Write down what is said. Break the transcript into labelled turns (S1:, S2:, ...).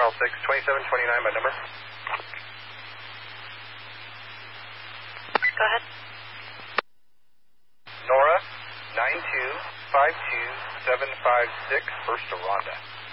S1: mile 6, 2729 by number.
S2: Go ahead.
S1: Nora, 9252756, first to Rhonda.